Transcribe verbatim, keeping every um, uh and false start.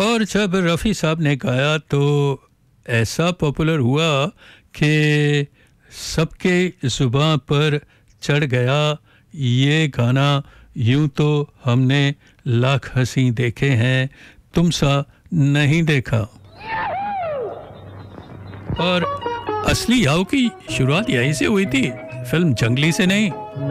और जब रफ़ी साहब ने गाया तो ऐसा पॉपुलर हुआ कि सबके ज़ुबान पर चढ़ गया ये गाना। यूं तो हमने लाख हंसी देखे हैं, तुम सा नहीं देखा। और असली याव की शुरुआत यहीं से हुई थी, फिल्म जंगली से नहीं।